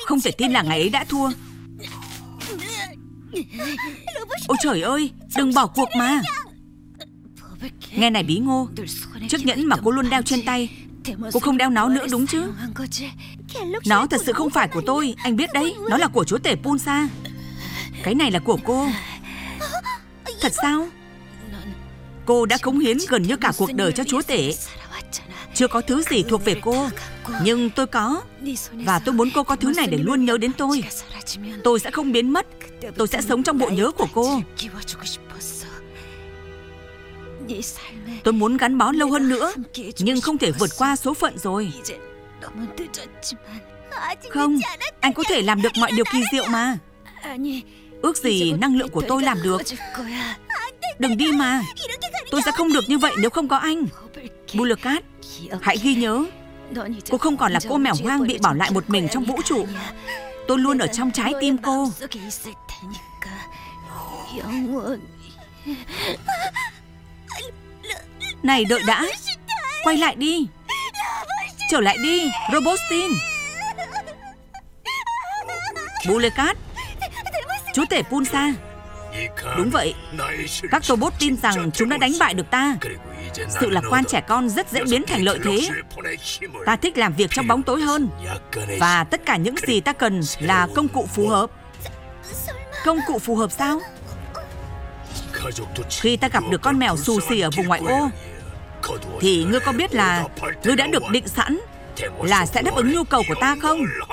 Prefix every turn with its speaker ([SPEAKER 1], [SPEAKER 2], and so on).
[SPEAKER 1] Không thể tin là ngày ấy đã thua. Ôi trời ơi, đừng bỏ cuộc mà. Nghe này Bí Ngô, chiếc nhẫn mà cô luôn đeo trên tay, cô không đeo nó nữa đúng chứ? Nó thật sự không phải của tôi, anh biết đấy. Nó là của chúa tể Punsa. Cái này là của cô. Thật sao? Cô đã cống hiến gần như cả cuộc đời cho chúa tể. Chưa có thứ gì thuộc về cô, nhưng tôi có. Và tôi muốn cô có thứ này để luôn nhớ đến tôi. Tôi sẽ không biến mất. Tôi sẽ sống trong bộ nhớ của cô. Tôi muốn gắn bó lâu hơn nữa, nhưng không thể vượt qua số phận rồi. Không, anh có thể làm được mọi điều kỳ diệu mà. Ước gì năng lượng của tôi làm được. Đừng đi mà. Tôi sẽ không được như vậy nếu không có anh. Bullercat, hãy ghi nhớ, cô không còn là cô mèo hoang bị bỏ lại một mình trong vũ trụ. Tôi luôn ở trong trái tim cô. Này đợi đã. Quay lại đi. Trở lại đi, Robostin. Bullercat, chúa tể Punsa. Đúng vậy. Các robot tin rằng chúng đã đánh bại được ta. Sự lạc quan trẻ con rất dễ biến thành lợi thế. Ta thích làm việc trong bóng tối hơn. Và tất cả những gì ta cần là công cụ phù hợp. Công cụ phù hợp sao? Khi ta gặp được con mèo xù xì ở vùng ngoại ô, thì ngươi có biết là ngươi đã được định sẵn là sẽ đáp ứng nhu cầu của ta không?